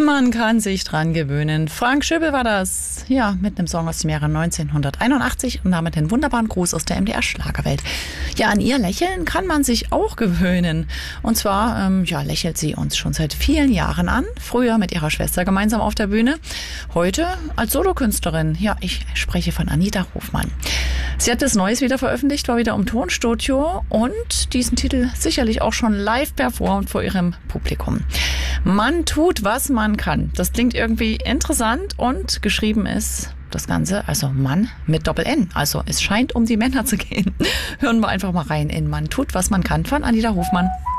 Man kann sich dran gewöhnen. Frank Schöbel war das, ja, mit einem Song aus dem Jahre 1981 und damit einen wunderbaren Gruß aus der MDR-Schlagerwelt. Ja, an ihr Lächeln kann man sich auch gewöhnen. Und zwar, lächelt sie uns schon seit vielen Jahren an. Früher mit ihrer Schwester gemeinsam auf der Bühne. Heute als Solokünstlerin. Ja, ich spreche von Anita Hofmann. Sie hat das Neues wieder veröffentlicht, war wieder im Tonstudio und diesen Titel sicherlich auch schon live performt vor ihrem Publikum. Man tut, was man kann. Das klingt irgendwie interessant und geschrieben ist das Ganze, also Mann mit Doppel-N. Also es scheint um die Männer zu gehen. Hören wir einfach mal rein in Man tut, was man kann von Anita Hofmann.